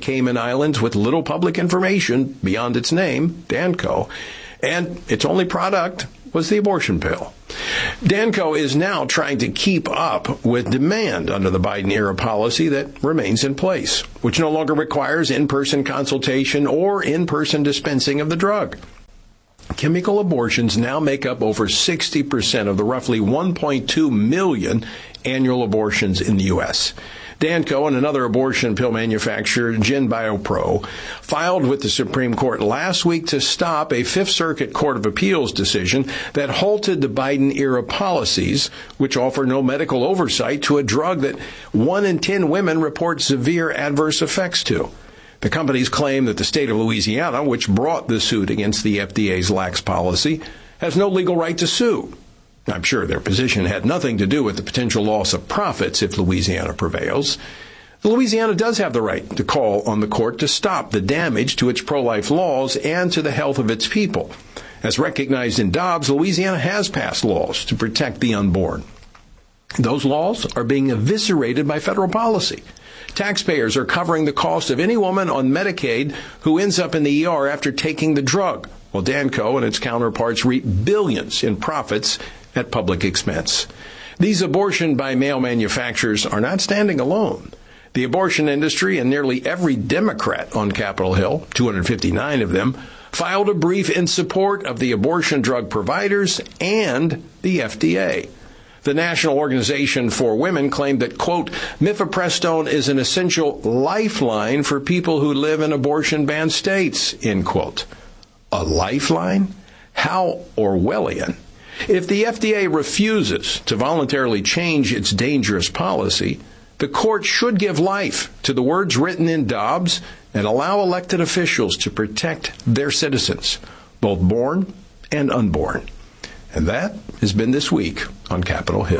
Cayman Islands with little public information beyond its name, Danco, and its only product was the abortion pill. Danco is now trying to keep up with demand under the Biden-era policy that remains in place, which no longer requires in-person consultation or in-person dispensing of the drug. Chemical abortions now make up over 60% of the roughly 1.2 million annual abortions in the U.S. Danco and another abortion pill manufacturer, GenBioPro, filed with the Supreme Court last week to stop a Fifth Circuit Court of Appeals decision that halted the Biden-era policies, which offer no medical oversight to a drug that 1 in 10 women report severe adverse effects to. The companies claim that the state of Louisiana, which brought the suit against the FDA's lax policy, has no legal right to sue. I'm sure their position had nothing to do with the potential loss of profits if Louisiana prevails. Louisiana does have the right to call on the court to stop the damage to its pro-life laws and to the health of its people. As recognized in Dobbs, Louisiana has passed laws to protect the unborn. Those laws are being eviscerated by federal policy. Taxpayers are covering the cost of any woman on Medicaid who ends up in the ER after taking the drug, while Danco and its counterparts reap billions in profits at public expense. These abortion-by-mail manufacturers are not standing alone. The abortion industry and nearly every Democrat on Capitol Hill, 259 of them, filed a brief in support of the abortion drug providers and the FDA. The National Organization for Women claimed that, quote, mifepristone is an essential lifeline for people who live in abortion-banned states, end quote. A lifeline? How Orwellian. If the FDA refuses to voluntarily change its dangerous policy, the court should give life to the words written in Dobbs and allow elected officials to protect their citizens, both born and unborn. And that has been This Week on Capitol Hill.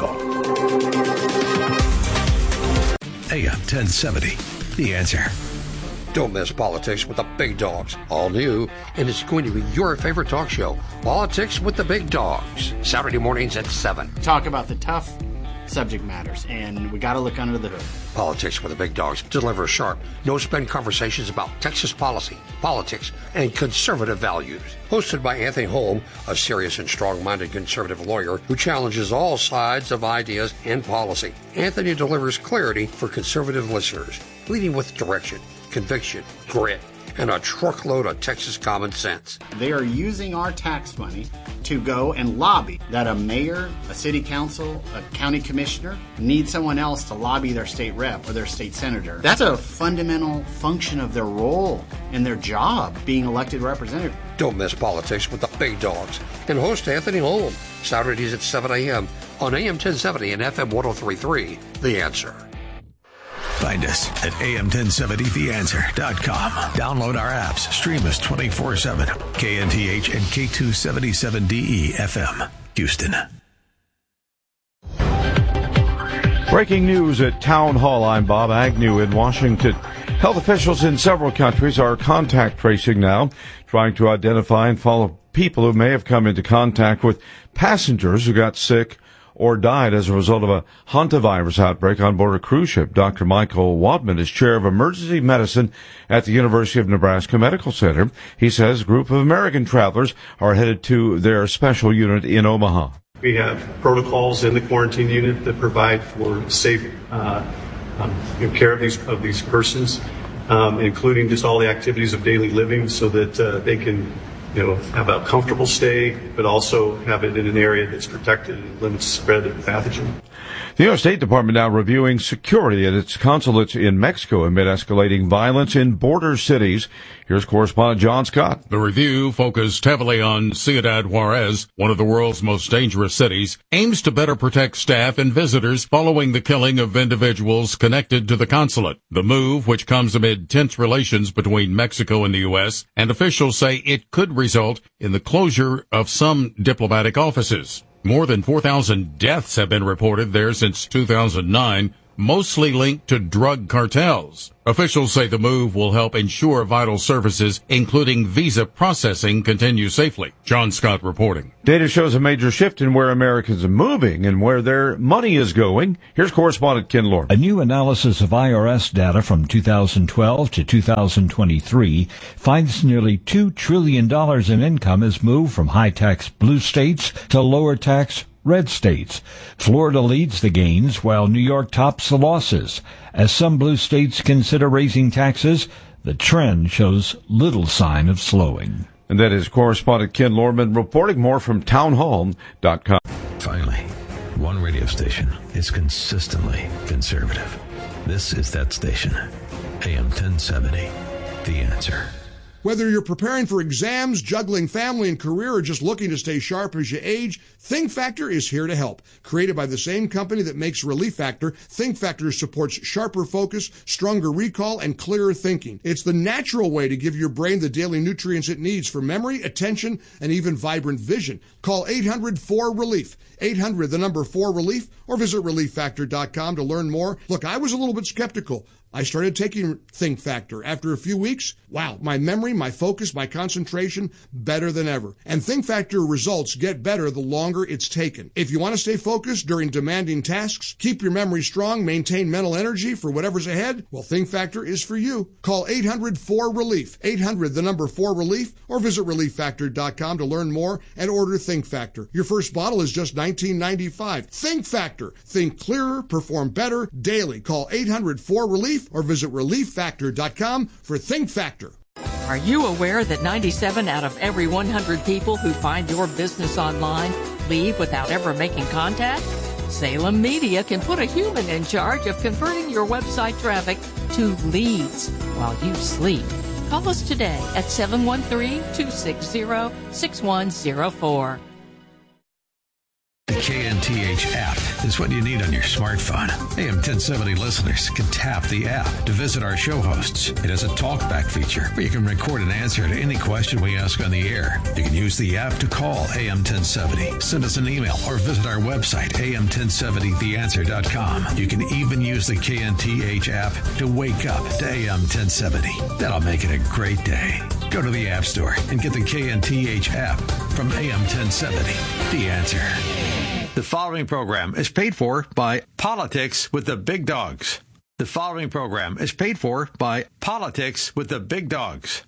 AM 1070, The Answer. Don't miss Politics with the Big Dogs. All new, and it's going to be your favorite talk show, Politics with the Big Dogs. Saturday mornings at 7. Talk about the tough subject matters, and we got to look under the hood. Politics with the Big Dogs delivers sharp, no-spin conversations about Texas policy, politics, and conservative values. Hosted by Anthony Holm, a serious and strong-minded conservative lawyer who challenges all sides of ideas and policy. Anthony delivers clarity for conservative listeners, leading with direction, conviction, grit, and a truckload of Texas common sense. They are using our tax money to go and lobby that a mayor, a city council, a county commissioner need someone else to lobby their state rep or their state senator. That's a fundamental function of their role and their job, being elected representative. Don't miss Politics with the Big Dogs and host Anthony Holm, Saturdays at 7 a.m. on AM 1070 and FM 103.3, The Answer. Find us at am1070theanswer.com. Download our apps. Stream us 24/7. KNTH and K277DE FM, Houston. Breaking news at Town Hall. I'm Bob Agnew in Washington. Health officials in several countries are contact tracing now, trying to identify and follow people who may have come into contact with passengers who got sick or died as a result of a hantavirus outbreak on board a cruise ship. Dr. Michael Wadman is chair of emergency medicine at the University of Nebraska Medical Center. He says a group of American travelers are headed to their special unit in Omaha. We have protocols in the quarantine unit that provide for safe care of these persons, including just all the activities of daily living so that they can have a comfortable stay, but also have it in an area that's protected and limits the spread of the pathogen. The U.S. State Department now reviewing security at its consulates in Mexico amid escalating violence in border cities. Here's correspondent John Scott. The review, focused heavily on Ciudad Juarez, one of the world's most dangerous cities, aims to better protect staff and visitors following the killing of individuals connected to the consulate. The move, which comes amid tense relations between Mexico and the U.S., and officials say it could result in the closure of some diplomatic offices. More than 4,000 deaths have been reported there since 2009, mostly linked to drug cartels. Officials say the move will help ensure vital services, including visa processing, continue safely. John Scott reporting. Data shows a major shift in where Americans are moving and where their money is going. Here's correspondent Ken Lorman. A new analysis of IRS data from 2012 to 2023 finds nearly $2 trillion in income has moved from high-tax blue states to lower-tax red states. Florida leads the gains while New York tops the losses. As some blue states consider raising taxes, the trend shows little sign of slowing. And that is correspondent Ken Lorman reporting. More from townhall.com. Finally, one radio station is consistently conservative. This is that station, AM 1070, The Answer. Whether you're preparing for exams, juggling family and career, or just looking to stay sharp as you age, Think Factor is here to help. Created by the same company that makes Relief Factor, Think Factor supports sharper focus, stronger recall, and clearer thinking. It's the natural way to give your brain the daily nutrients it needs for memory, attention, and even vibrant vision. Call 800-4RELIEF. 800, the number 4RELIEF, or visit ReliefFactor.com to learn more. Look, I was a little bit skeptical. I started taking Think Factor. After a few weeks, wow, my memory, my focus, my concentration, better than ever. And Think Factor results get better the longer it's taken. If you want to stay focused during demanding tasks, keep your memory strong, maintain mental energy for whatever's ahead, well, Think Factor is for you. Call 800-4RELIEF. 800, the number 4RELIEF, or visit ReliefFactor.com to learn more and order Think Factor. Your first bottle is just $19.95. Think Factor. Think clearer, perform better daily. Call 800-4RELIEF or visit ReliefFactor.com for Think Factor. Are you aware that 97 out of every 100 people who find your business online leave without ever making contact? Salem Media can put a human in charge of converting your website traffic to leads while you sleep. Call us today at 713-260-6104. The KNTH app is what you need on your smartphone. AM 1070 listeners can tap the app to visit our show hosts. It has a talkback feature where you can record an answer to any question we ask on the air. You can use the app to call AM 1070, send us an email, or visit our website, am1070theanswer.com. You can even use the KNTH app to wake up to AM 1070. That'll make it a great day. Go to the App Store and get the KNTH app from AM 1070, The Answer. The following program is paid for by Politics with the Big Dogs. The following program is paid for by Politics with the Big Dogs.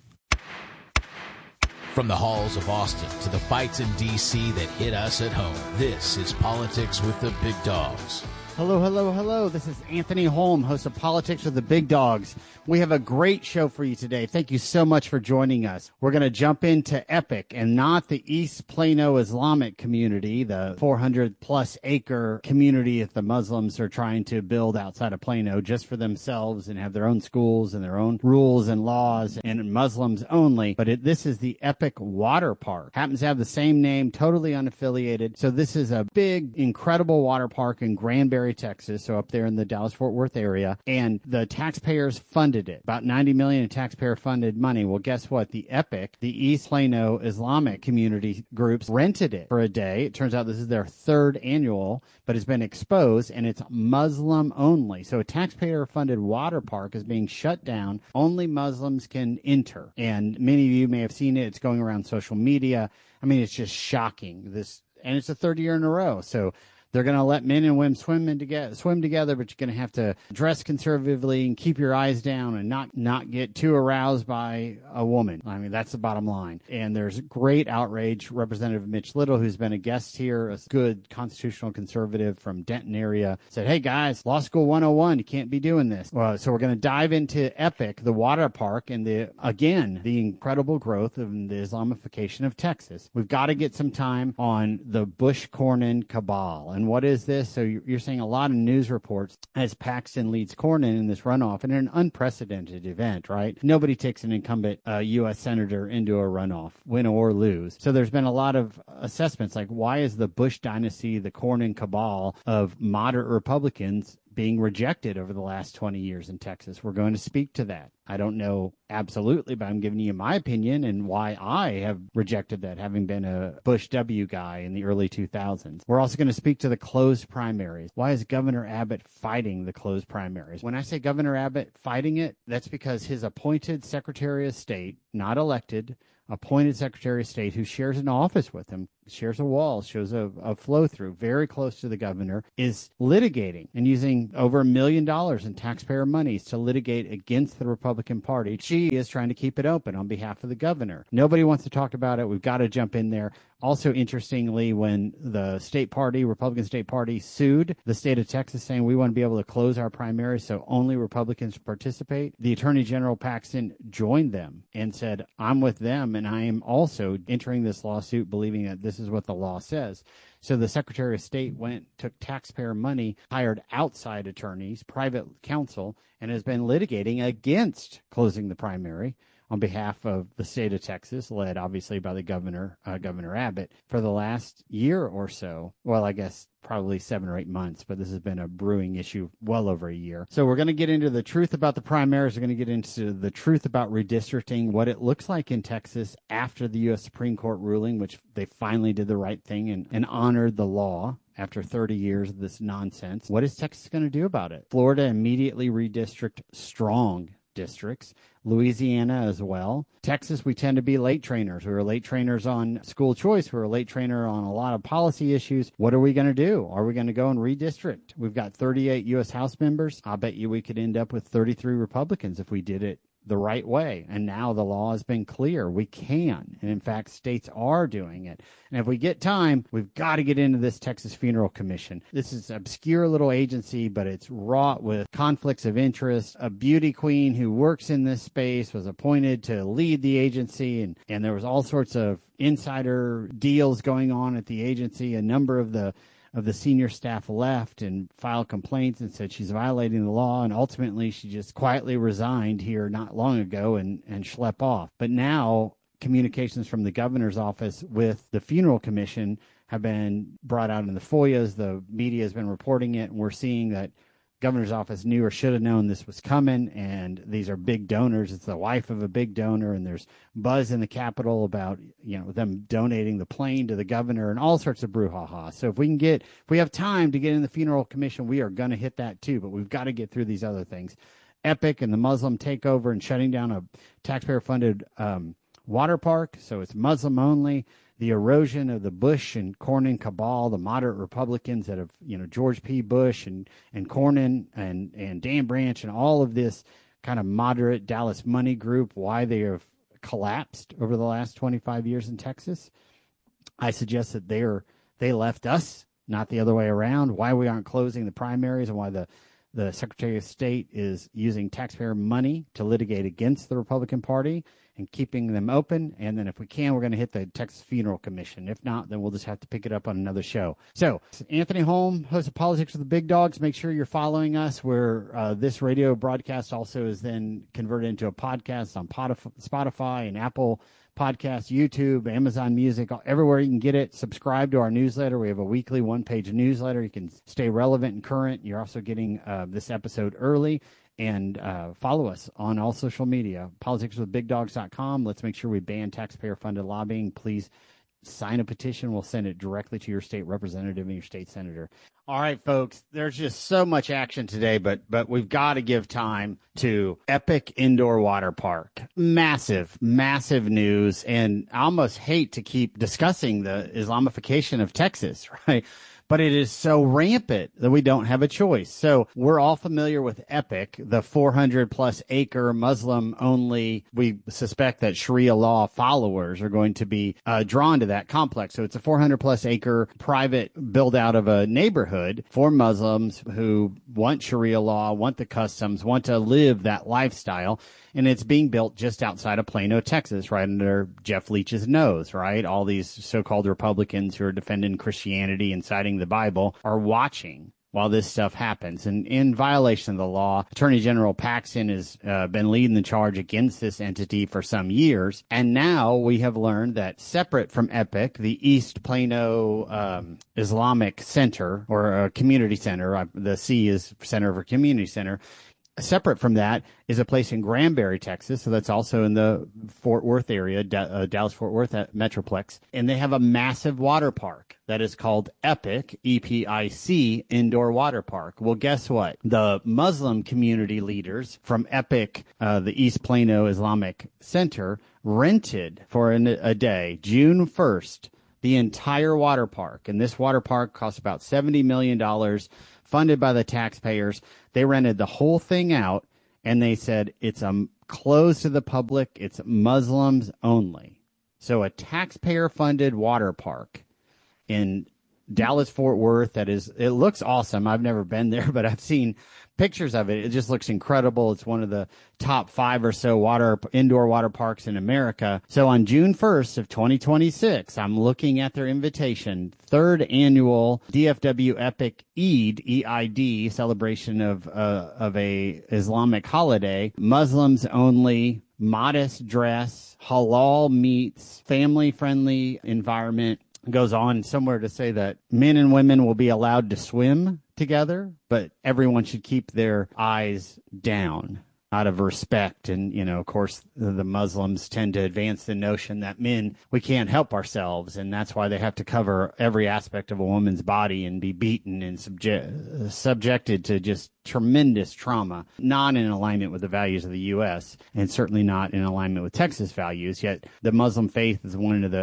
From the halls of Austin to the fights in D.C. that hit us at home, this is Politics with the Big Dogs. Hello, hello, hello. This is Anthony Holm, host of Politics with the Big Dogs. We have a great show for you today. Thank you so much for joining us. We're going to jump into Epic and not the East Plano Islamic community, the 400-plus acre community that the Muslims are trying to build outside of Plano just for themselves and have their own schools and their own rules and laws and Muslims only. But this is the Epic Water Park. Happens to have the same name, totally unaffiliated. So this is a big, incredible water park in Granbury, Texas, so up there in the Dallas-Fort Worth area, and the taxpayers funded it. About $90 million in taxpayer-funded money. Well, guess what? The Epic, the East Plano Islamic community groups, rented it for a day. It turns out this is their third annual, but it's been exposed, and it's Muslim only. So a taxpayer-funded water park is being shut down. Only Muslims can enter, and many of you may have seen it. It's going around social media. I mean, it's just shocking. And it's the third year in a row. So they're going to let men and women swim together, but you're going to have to dress conservatively and keep your eyes down and not get too aroused by a woman. I mean, that's the bottom line. And there's great outrage. Representative Mitch Little, who's been a guest here, a good constitutional conservative from Denton area, said, hey, guys, Law School 101, you can't be doing this. Well, so we're going to dive into Epic, the water park, and the incredible growth of the Islamification of Texas. We've got to get some time on the Bush-Cornyn cabal. And what is this? So you're seeing a lot of news reports as Paxton leads Cornyn in this runoff in an unprecedented event, right? Nobody takes an incumbent U.S. senator into a runoff, win or lose. So there's been a lot of assessments like, why is the Bush dynasty, the Cornyn cabal of moderate Republicans being rejected over the last 20 years in Texas? We're going to speak to that. I don't know absolutely, but I'm giving you my opinion and why I have rejected that, having been a Bush W guy in the early 2000s. We're also going to speak to the closed primaries. Why is Governor Abbott fighting the closed primaries? When I say Governor Abbott fighting it, that's because his appointed Secretary of State, not elected, appointed Secretary of State who shares an office with him, shares a wall, shows a flow through very close to the governor, is litigating and using over $1 million in taxpayer monies to litigate against the Republican Party. She is trying to keep it open on behalf of the governor. Nobody wants to talk about it. We've got to jump in there. Also, interestingly, when the state party, Republican state party, sued the state of Texas saying we want to be able to close our primaries so only Republicans participate, the Attorney General Paxton joined them and said, I'm with them, and I am also entering this lawsuit believing that this is what the law says. So the Secretary of State took taxpayer money, hired outside attorneys, private counsel, and has been litigating against closing the primary on behalf of the state of Texas, led obviously by the governor, Governor Abbott, for the last year or so. Well, I guess probably 7 or 8 months, but this has been a brewing issue well over a year. So we're going to get into the truth about the primaries. We're going to get into the truth about redistricting, what it looks like in Texas after the U.S. Supreme Court ruling, which they finally did the right thing and honored the law after 30 years of this nonsense. What is Texas going to do about it? Florida immediately redistrict strong districts. Louisiana as well. Texas, we tend to be late trainers. We were late trainers on school choice. We were a late trainer on a lot of policy issues. What are we going to do? Are we going to go and redistrict? We've got 38 U.S. House members. I bet you we could end up with 33 Republicans if we did it the right way. And now the law has been clear. We can. And in fact, states are doing it. And if we get time, we've got to get into this Texas Funeral Commission. This is an obscure little agency, but it's wrought with conflicts of interest. A beauty queen who works in this space was appointed to lead the agency. And there was all sorts of insider deals going on at the agency. A number of the senior staff left and filed complaints and said she's violating the law, and ultimately she just quietly resigned here not long ago and schlepped off. But now communications from the governor's office with the funeral commission have been brought out in the FOIAs. The media has been reporting it, and we're seeing that governor's office knew or should have known this was coming, and these are big donors. It's the wife of a big donor, and there's buzz in the Capitol about, them donating the plane to the governor and all sorts of brouhaha. So if we have time to get in the funeral commission, we are going to hit that too, but we've got to get through these other things. Epic and the Muslim takeover and shutting down a taxpayer-funded water park, so it's Muslim only. The erosion of the Bush and Cornyn cabal, the moderate Republicans that have, George P. Bush and Cornyn and Dan Branch and all of this kind of moderate Dallas money group, why they have collapsed over the last 25 years in Texas. I suggest that they left us, not the other way around. Why we aren't closing the primaries and why the Secretary of State is using taxpayer money to litigate against the Republican Party and keeping them open. And then if we can, we're going to hit the Texas Funeral Commission. If not, then we'll just have to pick it up on another show. So Anthony Holm, host of Politics with the Big Dogs. Make sure you're following us where this radio broadcast also is then converted into a podcast on Spotify and Apple Podcasts, YouTube, Amazon Music, everywhere you can get it. Subscribe to our newsletter. We have a weekly one-page newsletter. You can stay relevant and current. You're also getting this episode early. And follow us on all social media, politicswithbigdogs.com. Let's make sure we ban taxpayer-funded lobbying. Please sign a petition. We'll send it directly to your state representative and your state senator. All right, folks, there's just so much action today, but we've got to give time to Epic Indoor Water Park. Massive, massive news. And I almost hate to keep discussing the Islamification of Texas, right? But it is so rampant that we don't have a choice. So we're all familiar with Epic, the 400-plus acre Muslim-only. We suspect that Sharia law followers are going to be drawn to that complex. So it's a 400-plus acre private build-out of a neighborhood for Muslims who want Sharia law, want the customs, want to live that lifestyle. And it's being built just outside of Plano, Texas, right under Jeff Leach's nose, right? All these so-called Republicans who are defending Christianity and citing the Bible are watching while this stuff happens. And in violation of the law, Attorney General Paxton has been leading the charge against this entity for some years. And now we have learned that separate from Epic, the East Plano Islamic Center or Community Center, the C is Center for Community Center, separate from that is a place in Granbury, Texas. So that's also in the Fort Worth area, Dallas-Fort Worth Metroplex. And they have a massive water park that is called EPIC, E-P-I-C, Indoor Water Park. Well, guess what? The Muslim community leaders from EPIC, the East Plano Islamic Center, rented for a day, June 1st, the entire water park. And this water park costs about $70 million, funded by the taxpayers. They rented the whole thing out, and they said it's closed to the public. It's Muslims only. So a taxpayer-funded water park in Dallas-Fort Worth it looks awesome. I've never been there, but I've seen pictures of it. It just looks incredible. It's one of the top 5 or so indoor water parks in America. So on June 1st of 2026, I'm looking at their invitation, 3rd annual DFW Epic Eid, E-I-D, celebration of a Islamic holiday, Muslims only, modest dress, halal meats, family-friendly environment. Goes on somewhere to say that men and women will be allowed to swim together, but everyone should keep their eyes down out of respect. And, of course, the Muslims tend to advance the notion that men, we can't help ourselves. And that's why they have to cover every aspect of a woman's body and be beaten and subjected to just tremendous trauma, not in alignment with the values of the U.S. and certainly not in alignment with Texas values. Yet the Muslim faith is one of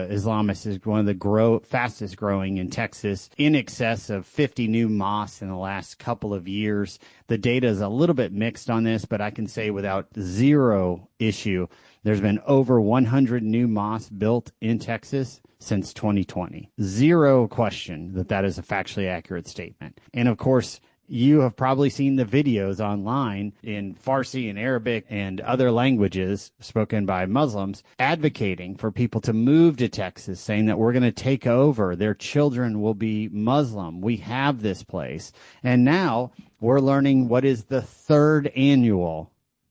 the fastest growing in Texas, in excess of 50 new mosques in the last couple of years. The data is a little bit mixed on this, but I can say without zero issue, there's been over 100 new mosques built in Texas since 2020. Zero question that is a factually accurate statement. And of course, you have probably seen the videos online in Farsi and Arabic and other languages spoken by Muslims advocating for people to move to Texas, saying that we're going to take over. Their children will be Muslim. We have this place. And now we're learning what is the 3rd annual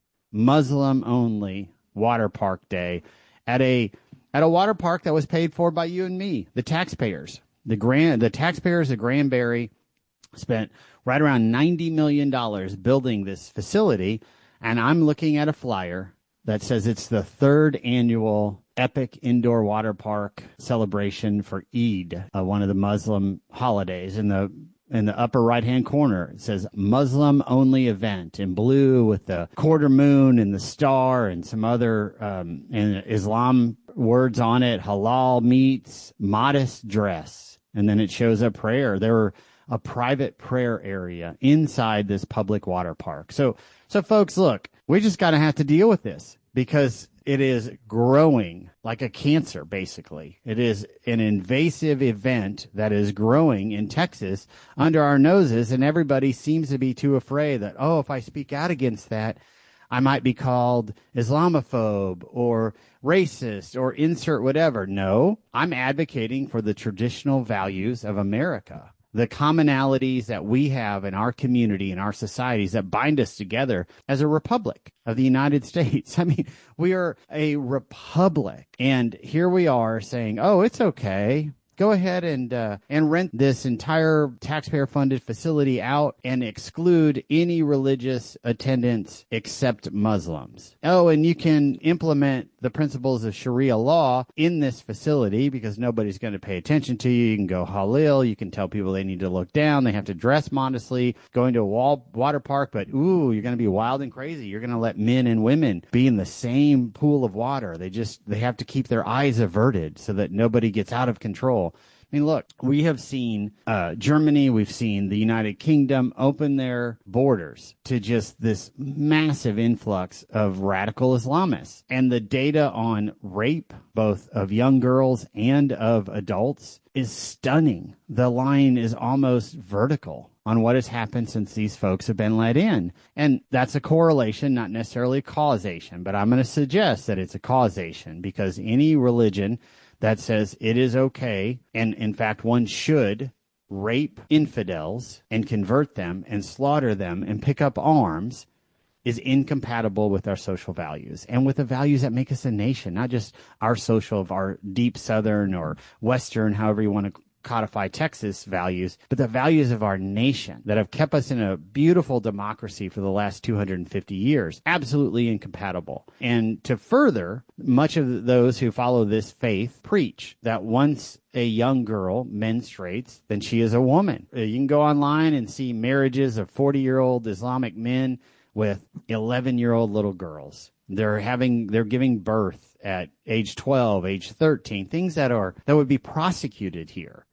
Muslim-only water park day at a water park that was paid for by you and me, the taxpayers. The taxpayers of Granbury spent right around $90 million building this facility, and I'm looking at a flyer that says it's the 3rd annual Epic Indoor Water Park celebration for Eid, one of the Muslim holidays. In the upper right-hand corner, it says Muslim-only event in blue with the quarter moon and the star and some other and Islam words on it, halal meats, modest dress. And then it shows a prayer. There were a private prayer area inside this public water park. So folks, look, we just got to have to deal with this because it is growing like a cancer, basically. It is an invasive event that is growing in Texas under our noses, and everybody seems to be too afraid that, if I speak out against that, I might be called Islamophobe or racist or insert whatever. No, I'm advocating for the traditional values of America, the commonalities that we have in our community and our societies that bind us together as a republic of the United States. I mean, we are a republic, and here we are saying, it's okay. Go ahead and rent this entire taxpayer-funded facility out and exclude any religious attendance except Muslims. And you can implement the principles of Sharia law in this facility because nobody's going to pay attention to you. You can go halal. You can tell people they need to look down. They have to dress modestly. Going to a water park, but you're going to be wild and crazy. You're going to let men and women be in the same pool of water. They have to keep their eyes averted so that nobody gets out of control. I mean, look, we have seen Germany, we've seen the United Kingdom open their borders to just this massive influx of radical Islamists. And the data on rape, both of young girls and of adults, is stunning. The line is almost vertical on what has happened since these folks have been let in. And that's a correlation, not necessarily causation, but I'm going to suggest that it's a causation because any religion that says it is okay, and in fact one should rape infidels and convert them and slaughter them and pick up arms, is incompatible with our social values and with the values that make us a nation, not just our social of our deep Southern or Western, however you want to codify Texas values, but the values of our nation that have kept us in a beautiful democracy for the last 250 years. Absolutely incompatible. And to further, much of those who follow this faith preach that once a young girl menstruates, then she is a woman. You can go online and see marriages of 40-year-old Islamic men with 11-year-old little girls. They're giving birth at age 12, age 13, things that would be prosecuted here.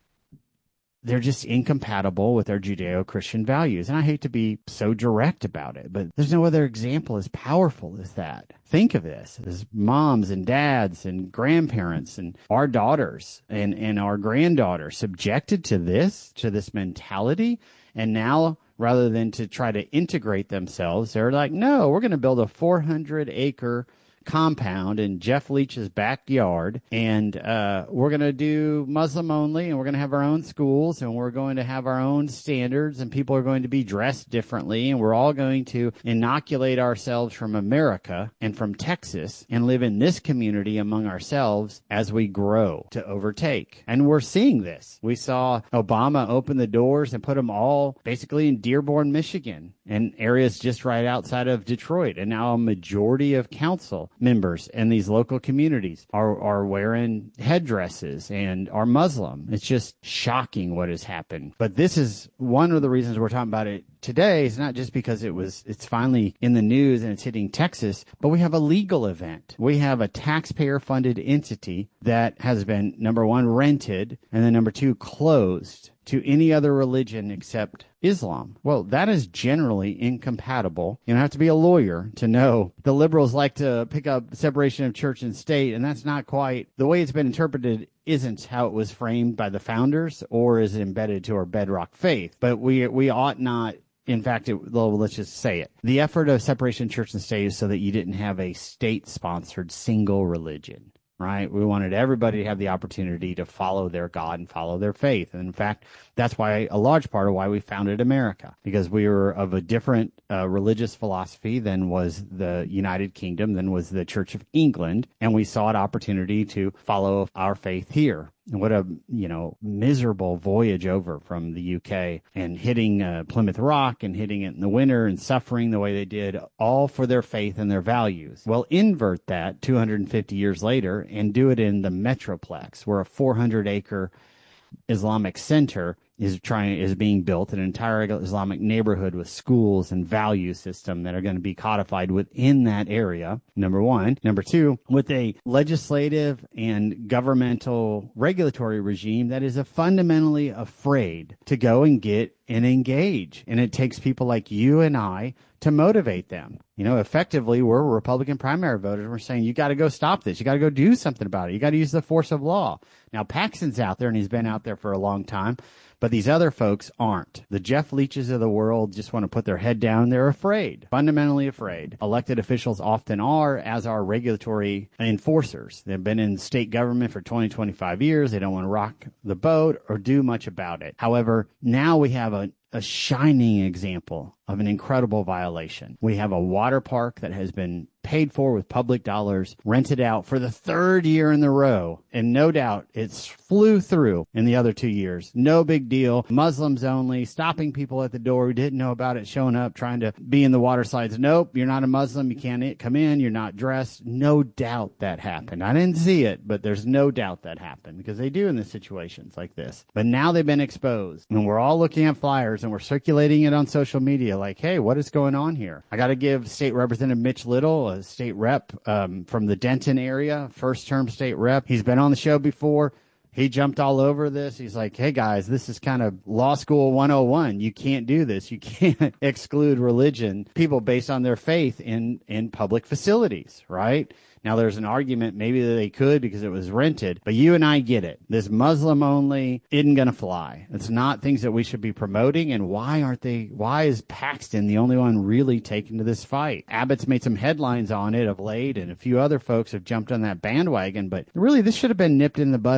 They're just incompatible with our Judeo-Christian values. And I hate to be so direct about it, but there's no other example as powerful as that. Think of this as moms and dads and grandparents and our daughters and our granddaughters subjected to this mentality. And now, rather than to try to integrate themselves, they're like, no, we're going to build a 400-acre compound in Jeff Leach's backyard, and we're going to do Muslim only, and we're going to have our own schools, and we're going to have our own standards, and people are going to be dressed differently, and we're all going to inoculate ourselves from America and from Texas and live in this community among ourselves as we grow to overtake. And we're seeing this. We saw Obama open the doors and put them all basically in Dearborn, Michigan, and areas just right outside of Detroit. And now a majority of council members in these local communities are wearing headdresses and are Muslim. It's just shocking what has happened. But this is one of the reasons we're talking about it today. Is not just because it's finally in the news and it's hitting Texas, but we have a legal event. We have a taxpayer-funded entity that has been, number one, rented, and then number two, closed to any other religion except Islam. Well, that is generally incompatible. You don't have to be a lawyer to know the liberals like to pick up separation of church and state, and that's not quite the way it's been interpreted. Isn't how it was framed by the founders or is embedded to our bedrock faith. But we ought not. In fact, let's just say it. The effort of separation of church and state is so that you didn't have a state-sponsored single religion. Right? We wanted everybody to have the opportunity to follow their God and follow their faith. And in fact, that's why a large part of why we founded America, because we were of a different religious philosophy than was the United Kingdom, than was the Church of England. And we sought opportunity to follow our faith here. And what a, miserable voyage over from the UK and hitting Plymouth Rock and hitting it in the winter and suffering the way they did, all for their faith and their values. Well, invert that 250 years later and do it in the Metroplex, where a 400-acre Islamic center is being built, an entire Islamic neighborhood with schools and value system that are going to be codified within that area, number one. Number two, with a legislative and governmental regulatory regime that is fundamentally afraid to go and get and engage. And it takes people like you and I to motivate them. Effectively, we're Republican primary voters. We're saying, you got to go stop this. You got to go do something about it. You got to use the force of law. Now, Paxton's out there, and he's been out there for a long time, but these other folks aren't. The Jeff Leaches of the world just want to put their head down. They're afraid, fundamentally afraid. Elected officials often are, as are regulatory enforcers. They've been in state government for 20, 25 years. They don't want to rock the boat or do much about it. However, now we have a shining example of an incredible violation. We have a water park that has been paid for with public dollars, rented out for the third year in a row, and no doubt it's flew through in the other 2 years. No big deal. Muslims only, stopping people at the door who didn't know about it, showing up, trying to be in the water slides. Nope, you're not a Muslim. You can't come in. You're not dressed. No doubt that happened. I didn't see it, but there's no doubt that happened, because they do in the situations like this. But now they've been exposed, and we're all looking at flyers and we're circulating it on social media like, hey, what is going on here? I got to give State Representative Mitch Little, a state rep from the Denton area, first-term state rep. He's been on the show before. He jumped all over this. He's like, hey, guys, this is kind of law school 101. You can't do this. You can't exclude religion, people based on their faith in public facilities, right? Now, there's an argument maybe that they could because it was rented, but you and I get it. This Muslim only isn't going to fly. It's not things that we should be promoting. And why is Paxton the only one really taking to this fight? Abbott's made some headlines on it of late, and a few other folks have jumped on that bandwagon, but really this should have been nipped in the bud a long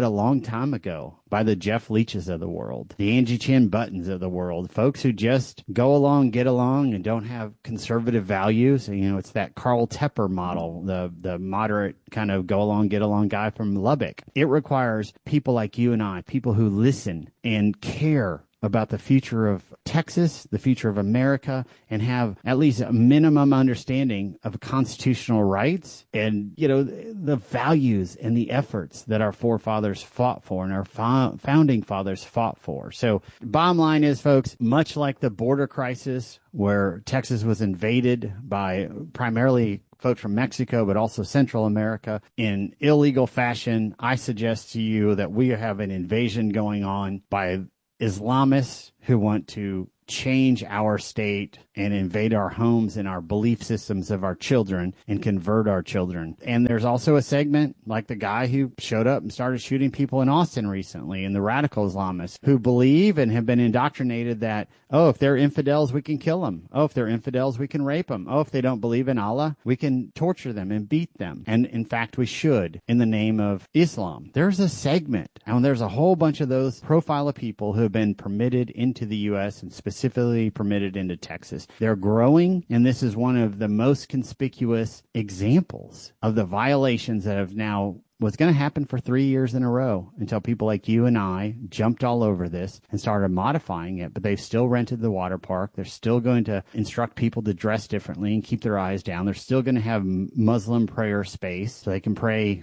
time ago by the Jeff Leaches of the world, the Angie Chin Buttons of the world, folks who just go along, get along, and don't have conservative values. You know, it's that Carl Tepper model, the moderate kind of go along, get along guy from Lubbock. It requires people like you and I, people who listen and care about the future of Texas, the future of America, and have at least a minimum understanding of constitutional rights and, you know, the values and the efforts that our forefathers fought for and our founding fathers fought for. So bottom line is, folks, much like the border crisis where Texas was invaded by primarily folks from Mexico, but also Central America in illegal fashion, I suggest to you that we have an invasion going on by Islamists who want to change our state and invade our homes and our belief systems of our children and convert our children. And there's also a segment like the guy who showed up and started shooting people in Austin recently, and the radical Islamists who believe and have been indoctrinated that, oh, if they're infidels, we can kill them. Oh, if they're infidels, we can rape them. Oh, if they don't believe in Allah, we can torture them and beat them. And in fact, we should in the name of Islam. There's a segment, and there's a whole bunch of those profile of people who have been permitted into the U.S. and specifically permitted into Texas. They're growing, and this is one of the most conspicuous examples of the violations that have now was going to happen for 3 years in a row until people like you and I jumped all over this and started modifying it. But they've still rented the water park. They're still going to instruct people to dress differently and keep their eyes down. They're still going to have Muslim prayer space so they can pray,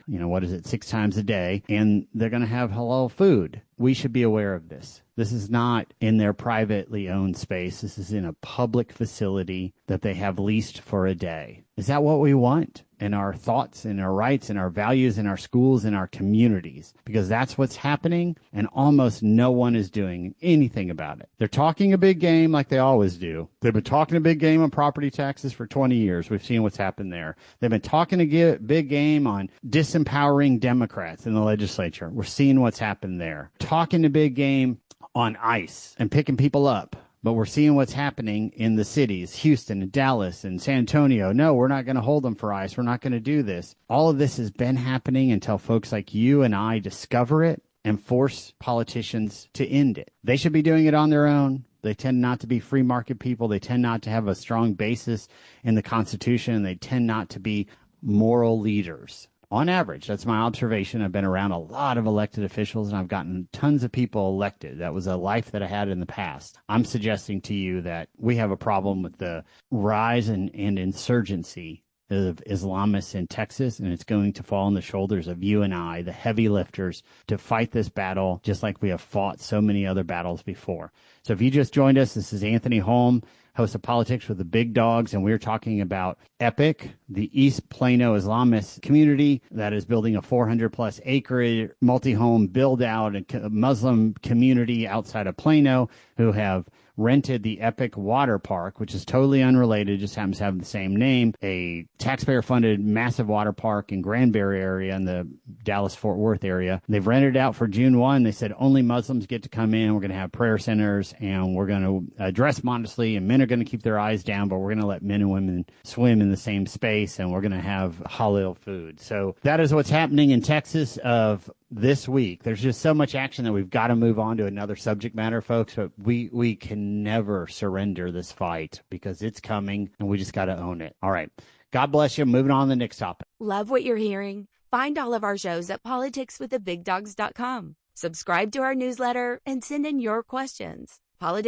6 times a day. And they're going to have halal food. We should be aware of this. This is not in their privately owned space. This is in a public facility that they have leased for a day. Is that what we want? In our thoughts and our rights and our values in our schools and our communities? Because that's what's happening, and almost no one is doing anything about it. They're talking a big game like they always do. They've been talking a big game on property taxes for 20 years. We've seen what's happened there. They've been talking a big game on disempowering Democrats in the legislature. We're seeing what's happened there. Talking a big game on ICE and picking people up. But we're seeing what's happening in the cities, Houston and Dallas and San Antonio. No, we're not going to hold them for ICE. We're not going to do this. All of this has been happening until folks like you and I discover it and force politicians to end it. They should be doing it on their own. They tend not to be free market people. They tend not to have a strong basis in the Constitution, and they tend not to be moral leaders. On average, that's my observation. I've been around a lot of elected officials, and I've gotten tons of people elected. That was a life that I had in the past. I'm suggesting to you that we have a problem with the rise and insurgency of Islamists in Texas, and it's going to fall on the shoulders of you and I, the heavy lifters, to fight this battle just like we have fought so many other battles before. So if you just joined us, this is Anthony Holm, host of Politics with the Big Dogs, and we're talking about EPIC, the East Plano Islamist community that is building a 400-plus acre multi-home build-out, a Muslim community outside of Plano who have rented the EPIC Water Park, which is totally unrelated, just happens to have the same name, a taxpayer-funded massive water park in Granbury area in the Dallas-Fort Worth area. They've rented it out for June 1. They said only Muslims get to come in. We're going to have prayer centers, and we're going to dress modestly, and men are going to keep their eyes down, but we're going to let men and women swim in the same space, and we're going to have halal food. So that is what's happening in Texas of this week. There's just so much action that we've got to move on to another subject matter, folks. But we can never surrender this fight because it's coming, and we just got to own it. All right. God bless you. Moving on to the next topic. Love what you're hearing? Find all of our shows at politicswiththebigdogs.com. Subscribe to our newsletter and send in your questions.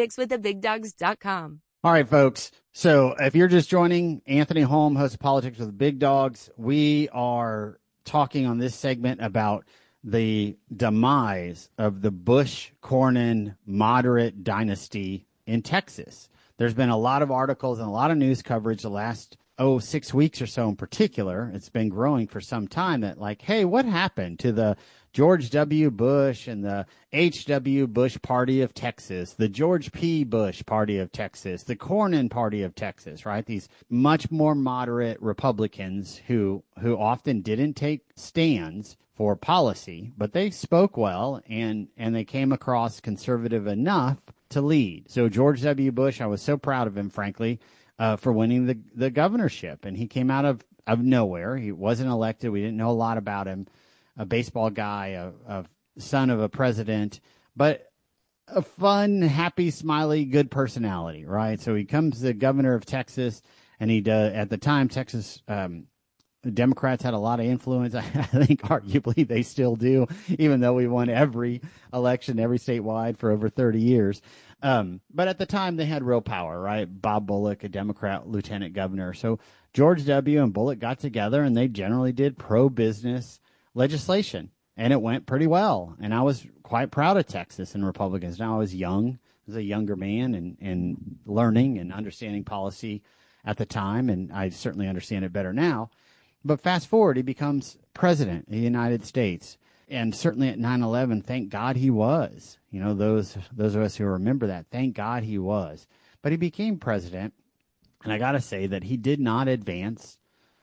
politicswiththebigdogs.com. All right, folks. So if you're just joining, Anthony Holm, host of Politics with the Big Dogs, we are talking on this segment about the demise of the Bush-Cornyn moderate dynasty in Texas. There's been a lot of articles and a lot of news coverage the last 6 weeks or so in particular. It's been growing for some time that like, hey, what happened to the George W. Bush and the H.W. Bush Party of Texas, the George P. Bush Party of Texas, the Cornyn Party of Texas, right? These much more moderate Republicans who often didn't take stands for policy, but they spoke well and they came across conservative enough to lead. So George W. Bush, I was so proud of him, frankly, for winning the governorship. And he came out of nowhere. He wasn't elected. We didn't know a lot about him. A baseball guy, a son of a president, but a fun, happy, smiley, good personality, right? So he comes the governor of Texas, and he does, at the time, Texas the Democrats had a lot of influence. I think arguably they still do, even though we won every election, every statewide for over 30 years. But at the time, they had real power, right? Bob Bullock, a Democrat lieutenant governor. So George W. and Bullock got together, and they generally did pro-business legislation, and it went pretty well. And I was quite proud of Texas and Republicans. Now I was young, I was a younger man, and learning and understanding policy at the time, and I certainly understand it better now. But fast forward, he becomes president of the United States. And certainly at 9/11, thank God he was. You know, those of us who remember that, thank God he was. But he became president, and I got to say that he did not advance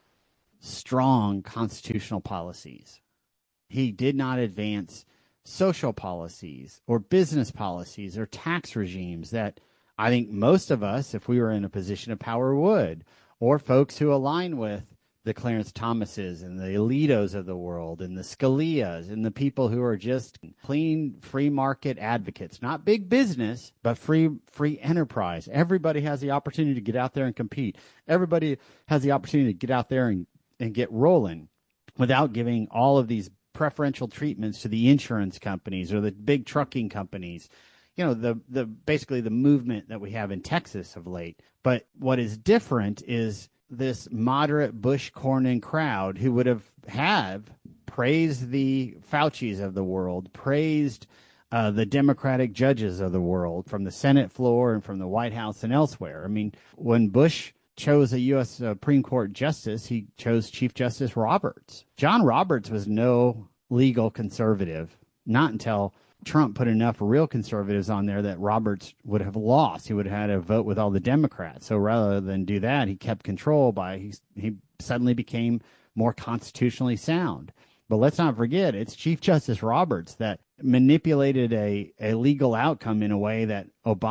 strong constitutional policies. He did not advance social policies or business policies or tax regimes that I think most of us, if we were in a position of power, would, or folks who align with the Clarence Thomases and the Alitos of the world and the Scalias and the people who are just clean free market advocates, not big business, but free enterprise. Everybody has the opportunity to get out there and compete. Everybody has the opportunity to get out there and get rolling without giving all of these preferential treatments to the insurance companies or the big trucking companies. You know, the basically the movement that we have in Texas of late. But what is different is this moderate Bush Cornyn crowd who would have praised the Faucis of the world, praised the Democratic judges of the world from the Senate floor and from the White House and elsewhere. I mean, when Bush chose a U.S. Supreme Court justice, he chose Chief Justice Roberts. John Roberts was no legal conservative, not until Trump put enough real conservatives on there that Roberts would have lost. He would have had a vote with all the Democrats. So rather than do that, he kept control he suddenly became more constitutionally sound. But let's not forget, it's Chief Justice Roberts that manipulated a legal outcome in a way that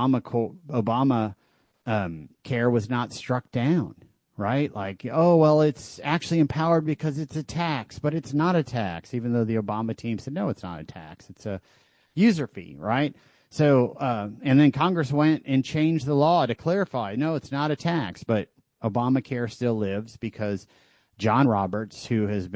Obama care was not struck down, right? Like, oh, well, it's actually empowered because it's a tax, but it's not a tax, even though the Obama team said, no, it's not a tax. It's a user fee, right? So, and then Congress went and changed the law to clarify, no, it's not a tax, but Obamacare still lives because John Roberts,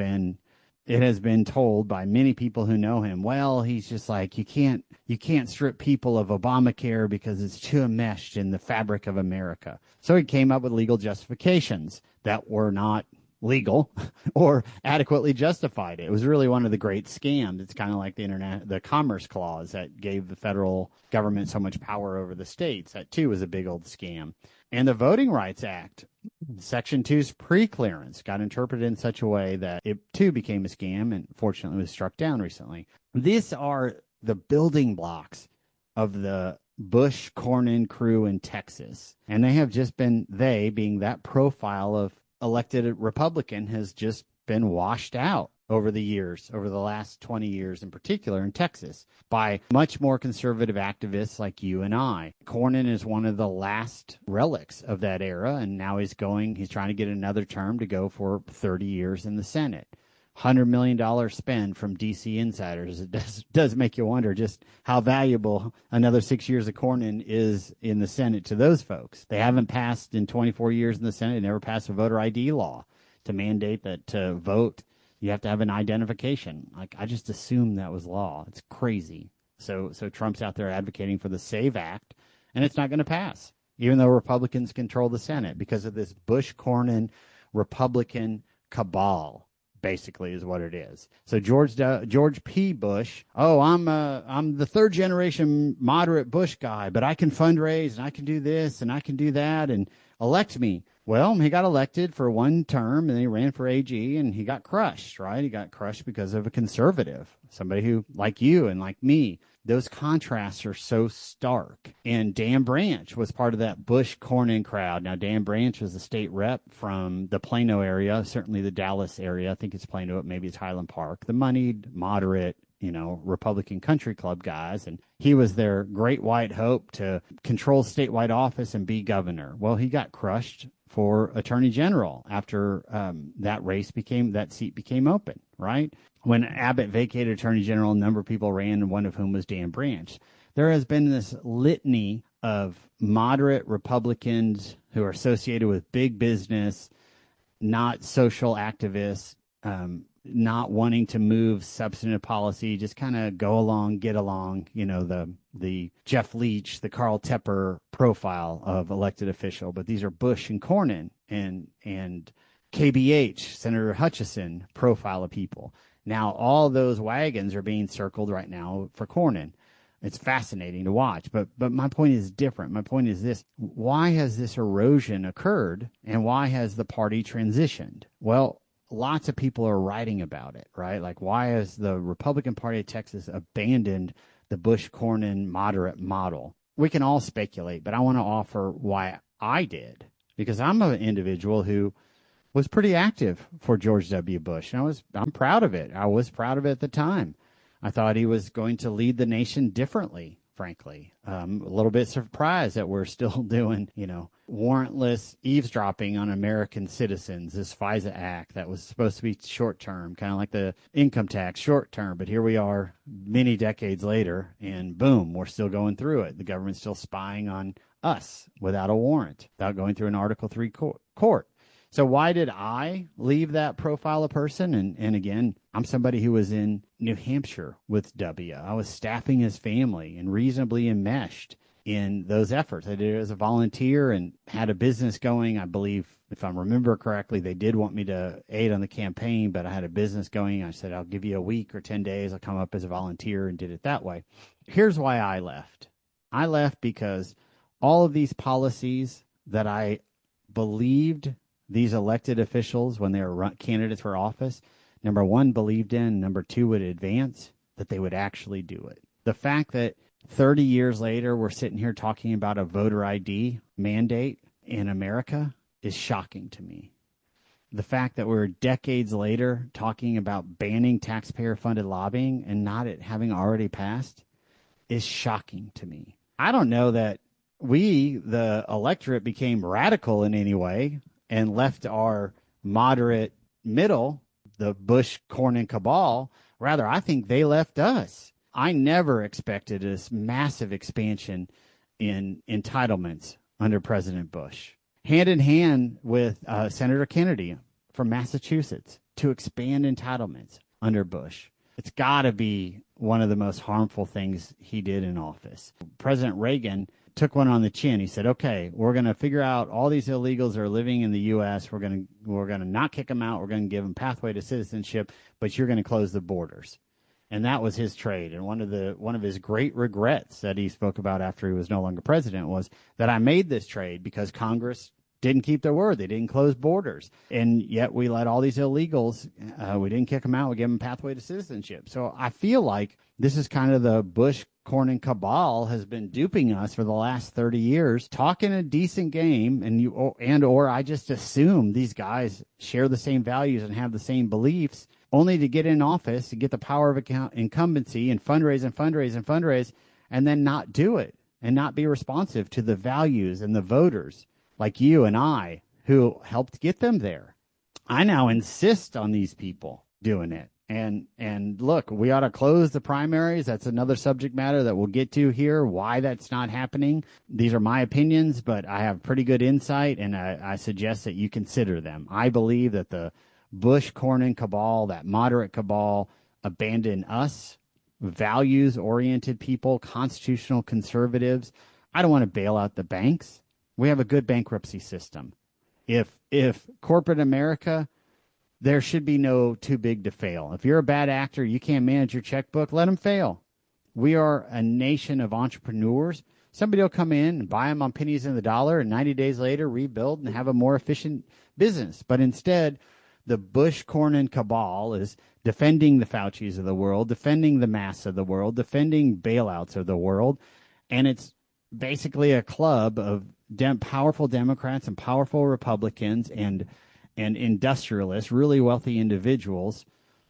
it has been told by many people who know him, well, he's just like, you can't strip people of Obamacare because it's too enmeshed in the fabric of America. So he came up with legal justifications that were not legal or adequately justified. It was really one of the great scams. It's kind of like the Commerce Clause that gave the federal government so much power over the states. That too was a big old scam. And the Voting Rights Act, Section 2's pre-clearance, got interpreted in such a way that it too became a scam and fortunately was struck down recently. These are the building blocks of the Bush Cornyn crew in Texas. And they have just been, being that profile of elected Republican, has just been washed out over the years, over the last 20 years in particular in Texas, by much more conservative activists like you and I. Cornyn is one of the last relics of that era, and now he's trying to get another term to go for 30 years in the Senate. $100 million spend from D.C. insiders. It does make you wonder just how valuable another 6 years of Cornyn is in the Senate to those folks. They haven't passed in 24 years in the Senate, never passed a voter ID law to mandate that to vote you have to have an identification. Like, I just assumed that was law. It's crazy. So Trump's out there advocating for the SAVE Act, and it's not going to pass, even though Republicans control the Senate because of this Bush-Cornyn Republican cabal. Basically is what it is. So George P. Bush, I'm the third generation moderate Bush guy, but I can fundraise and I can do this and I can do that and elect me. Well, he got elected for one term and he ran for AG and he got crushed, right? He got crushed because of a conservative, somebody who, like you and like me, those contrasts are so stark. And Dan Branch was part of that Bush-Cornyn crowd. Now, Dan Branch was a state rep from the Plano area, certainly the Dallas area. I think it's Plano, maybe it's Highland Park. The moneyed, moderate, Republican country club guys. And he was their great white hope to control statewide office and be governor. Well, he got crushed for attorney general after that seat became open, right? When Abbott vacated Attorney General, a number of people ran, one of whom was Dan Branch. There has been this litany of moderate Republicans who are associated with big business, not social activists, not wanting to move substantive policy, just kind of go along, get along, the Jeff Leach, the Carl Tepper profile of elected official. But these are Bush and Cornyn and KBH, Senator Hutchison profile of people. Now, all those wagons are being circled right now for Cornyn. It's fascinating to watch, but my point is different. My point is this: why has this erosion occurred, and why has the party transitioned? Well, lots of people are writing about it, right? Like, why has the Republican Party of Texas abandoned the Bush-Cornyn moderate model? We can all speculate, but I want to offer why I did, because I'm an individual who was pretty active for George W. Bush, and I'm proud of it. I was proud of it at the time. I thought he was going to lead the nation differently, frankly. A little bit surprised that we're still doing, warrantless eavesdropping on American citizens, this FISA Act that was supposed to be short-term, kind of like the income tax, short-term. But here we are many decades later, and boom, we're still going through it. The government's still spying on us without a warrant, without going through an Article III court. So why did I leave that profile of person? And again, I'm somebody who was in New Hampshire with W. I was staffing his family and reasonably enmeshed in those efforts. I did it as a volunteer and had a business going. I believe, if I remember correctly, they did want me to aid on the campaign, but I had a business going. I said, I'll give you a week or 10 days. I'll come up as a volunteer, and did it that way. Here's why I left. I left because all of these policies that I believed these elected officials, when they were candidates for office, number one, believed in, number two, would advance, that they would actually do it. The fact that 30 years later, we're sitting here talking about a voter ID mandate in America is shocking to me. The fact that we're decades later talking about banning taxpayer-funded lobbying and not it having already passed is shocking to me. I don't know that we, the electorate, became radical in any way and left our moderate middle, the Bush-Cornyn cabal. Rather, I think they left us. I never expected this massive expansion in entitlements under President Bush, hand in hand with Senator Kennedy from Massachusetts, to expand entitlements under Bush. It's got to be one of the most harmful things he did in office. President Reagan took one on the chin. He said, okay, we're going to figure out all these illegals that are living in the U.S. We're going to not kick them out. We're going to give them pathway to citizenship, but you're going to close the borders. And that was his trade. And one of his great regrets that he spoke about after he was no longer president was that I made this trade because Congress didn't keep their word. They didn't close borders. And yet we let all these illegals, we didn't kick them out. We gave them pathway to citizenship. So I feel like this is kind of the Bush-Cornyn cabal has been duping us for the last 30 years, talking a decent game, or I just assume these guys share the same values and have the same beliefs, only to get in office, to get the power of incumbency and fundraise, and then not do it and not be responsive to the values and the voters like you and I who helped get them there. I now insist on these people doing it. And look, we ought to close the primaries. That's another subject matter that we'll get to here, why that's not happening. These are my opinions, but I have pretty good insight, and I suggest that you consider them. I believe that the Bush-Cornyn cabal, that moderate cabal, abandoned us, values-oriented people, constitutional conservatives. I don't want to bail out the banks. We have a good bankruptcy system. If corporate America, there should be no too big to fail. If you're a bad actor, you can't manage your checkbook, let them fail. We are a nation of entrepreneurs. Somebody will come in and buy them on pennies in the dollar, and 90 days later rebuild and have a more efficient business. But instead, the Bush-Cornyn cabal is defending the Faucis of the world, defending the masks of the world, defending bailouts of the world, and it's basically a club of powerful Democrats and powerful Republicans and industrialists, really wealthy individuals.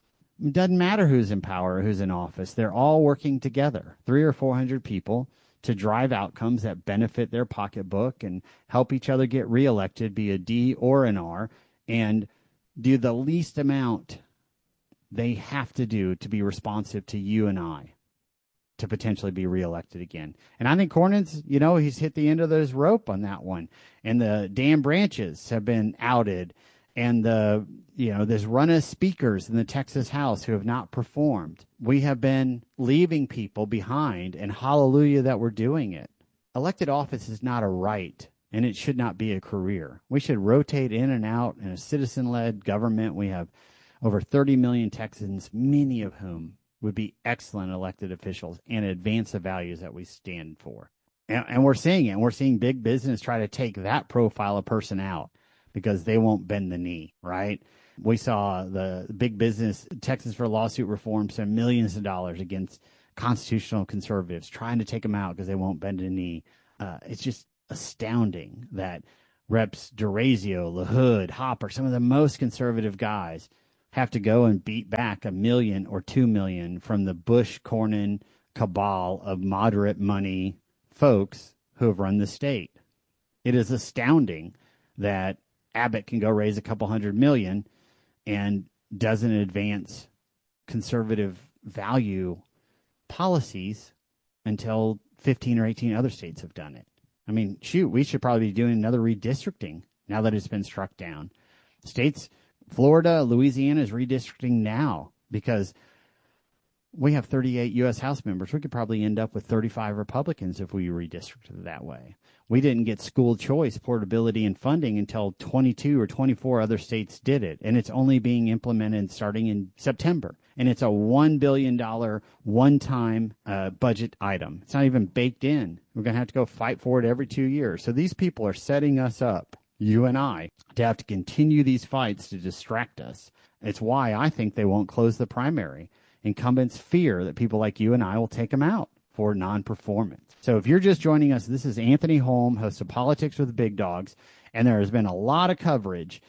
It doesn't matter who's in power or who's in office. They're all working together, 300 or 400 people, to drive outcomes that benefit their pocketbook and help each other get reelected, be a D or an R, and do the least amount they have to do to be responsive to you and I to potentially be reelected again. And I think Cornyn's, he's hit the end of his rope on that one. And the damn branches have been outed. And there's run of speakers in the Texas House who have not performed. We have been leaving people behind, and hallelujah that we're doing it. Elected office is not a right, and it should not be a career. We should rotate in and out in a citizen-led government. We have over 30 million Texans, many of whom would be excellent elected officials and advance the values that we stand for. And we're seeing it. And we're seeing big business try to take that profile of person out because they won't bend the knee, right? We saw the big business, Texans for Lawsuit Reform, spend millions of dollars against constitutional conservatives, trying to take them out because they won't bend a knee. It's just astounding that Reps DeRazio, LaHood, Hopper, some of the most conservative guys have to go and beat back $1 million or $2 million from the Bush-Cornyn cabal of moderate money folks who have run the state. It is astounding that Abbott can go raise a couple $100 million and doesn't advance conservative value policies until 15 or 18 other states have done it. I mean, shoot, we should probably be doing another redistricting now that it's been struck down. States, Florida, Louisiana is redistricting now because we have 38 U.S. House members. We could probably end up with 35 Republicans if we redistricted it that way. We didn't get school choice, portability, and funding until 22 or 24 other states did it, and it's only being implemented starting in September. And it's a $1 billion one-time budget item. It's not even baked in. We're going to have to go fight for it every 2 years. So these people are setting us up, you and I, to have to continue these fights to distract us. It's why I think they won't close the primary. Incumbents fear that people like you and I will take them out for non-performance. So if you're just joining us, this is Anthony Holm, host of Politics with the Big Dogs, and there has been a lot of coverage,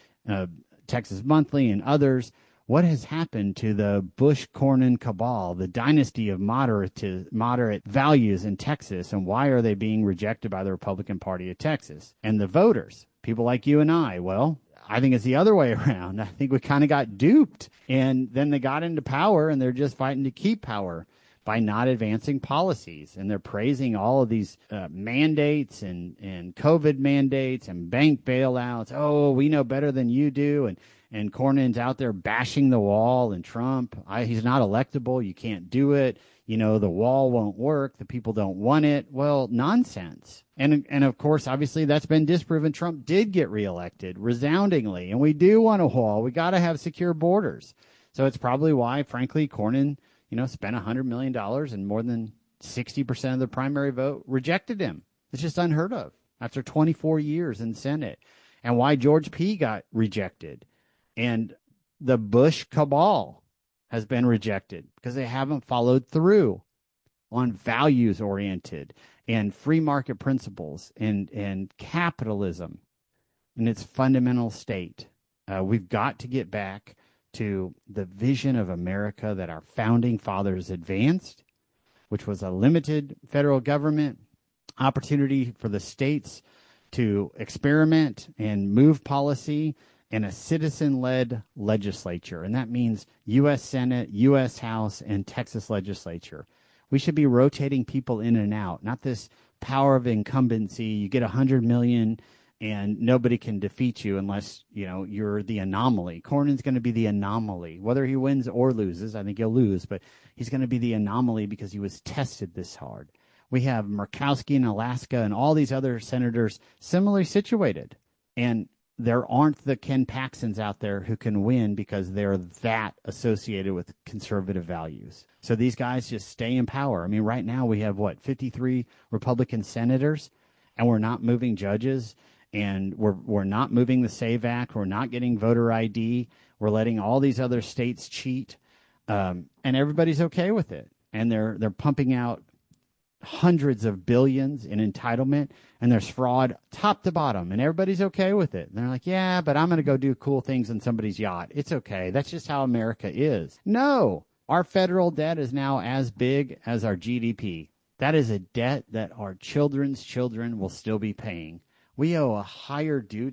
Texas Monthly and others. What has happened to the Bush-Cornyn cabal, the dynasty of moderate values in Texas, and why are they being rejected by the Republican Party of Texas? And the voters, people like you and I, well, I think it's the other way around. I think we kind of got duped, and then they got into power, and they're just fighting to keep power by not advancing policies. And they're praising all of these mandates and COVID mandates and bank bailouts. Oh, we know better than you do. And Cornyn's out there bashing the wall and Trump. He's not electable. You can't do it. The wall won't work. The people don't want it. Well, nonsense. And of course, obviously, that's been disproven. Trump did get reelected resoundingly. And we do want a wall. We got to have secure borders. So it's probably why, frankly, Cornyn, spent $100 million and more than 60% of the primary vote rejected him. It's just unheard of after 24 years in Senate. And why George P. got rejected. And the Bush cabal has been rejected because they haven't followed through on values-oriented and free market principles and capitalism in its fundamental state. We've got to get back to the vision of America that our founding fathers advanced, which was a limited federal government, opportunity for the states to experiment and move policy, and a citizen-led legislature. And that means U.S. Senate, U.S. House, and Texas legislature. We should be rotating people in and out, not this power of incumbency. You get $100 million and nobody can defeat you unless, you're the anomaly. Cornyn's going to be the anomaly. Whether he wins or loses, I think he'll lose, but he's going to be the anomaly because he was tested this hard. We have Murkowski in Alaska and all these other senators similarly situated. And there aren't the Ken Paxtons out there who can win because they're that associated with conservative values. So these guys just stay in power. I mean, right now we have, 53 Republican senators, and we're not moving judges, and we're not moving the SAVE Act. We're not getting voter ID. We're letting all these other states cheat, and everybody's okay with it. And they're pumping out hundreds of billions in entitlement, and there's fraud top to bottom, and everybody's okay with it. And they're like, yeah, but I'm going to go do cool things on somebody's yacht. It's okay. That's just how America is. No, our federal debt is now as big as our GDP. That is a debt that our children's children will still be paying. We owe a higher duty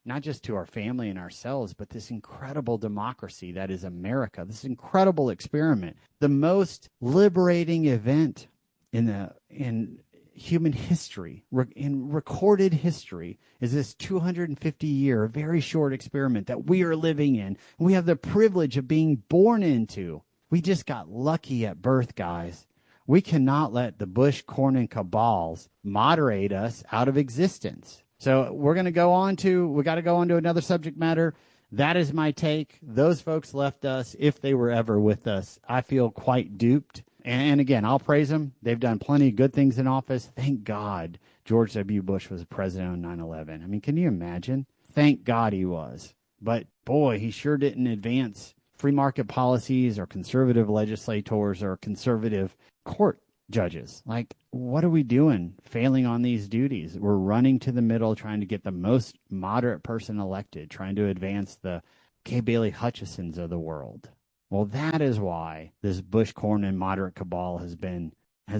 not just to our family and ourselves, but this incredible democracy that is America, this incredible experiment, the most liberating event in human history, in recorded history, is this 250-year, very short experiment that we are living in. We have the privilege of being born into. We just got lucky at birth, guys. We cannot let the Bush, Cornyn cabals moderate us out of existence. So we got to go on to another subject matter. That is my take. Those folks left us, if they were ever with us. I feel quite duped. And again, I'll praise them. They've done plenty of good things in office. Thank God George W. Bush was president on 9/11. I mean, can you imagine? Thank God he was. But boy, he sure didn't advance free market policies or conservative legislators or conservative court judges. Like, what are we doing failing on these duties? We're running to the middle, trying to get the most moderate person elected, trying to advance the Kay Bailey Hutchisons of the world. Well, that is why this Bush-Cornyn moderate cabal has been